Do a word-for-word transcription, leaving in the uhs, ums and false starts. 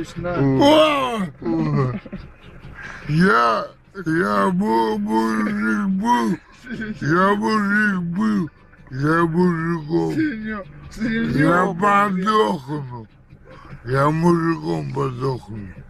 Точно. Я, я был мужик был, я мужик был, я мужиком. Я подохну, я мужиком подохну.